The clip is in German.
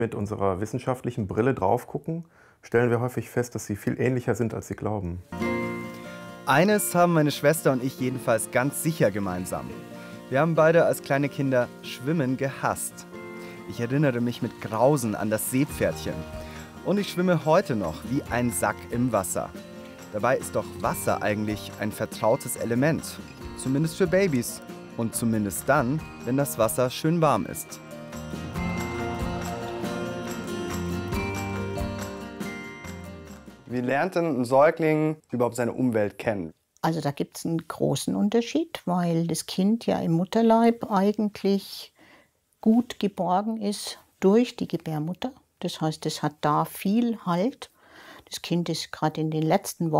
Mit unserer wissenschaftlichen Brille drauf gucken, stellen wir häufig fest, dass sie viel ähnlicher sind, als sie glauben. Eines haben meine Schwester und ich jedenfalls ganz sicher gemeinsam. Wir haben beide als kleine Kinder Schwimmen gehasst. Ich erinnere mich mit Grausen an das Seepferdchen. Und ich schwimme heute noch wie ein Sack im Wasser. Dabei ist doch Wasser eigentlich ein vertrautes Element. Zumindest für Babys. Und zumindest dann, wenn das Wasser schön warm ist. Wie lernt denn ein Säugling überhaupt seine Umwelt kennen? Also da gibt es einen großen Unterschied, weil das Kind ja im Mutterleib eigentlich gut geborgen ist durch die Gebärmutter. Das heißt, es hat da viel Halt. Das Kind ist gerade in den letzten Wochen